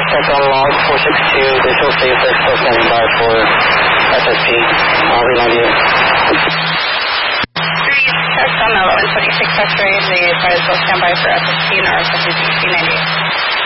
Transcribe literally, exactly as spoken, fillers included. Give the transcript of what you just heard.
check on log four six two, visual safe, they're still standing by for S S P. I'll remind you. Three, check on the eleven twenty-six X-ray, they advise will stand by for S S P and R S F C ninety-eight.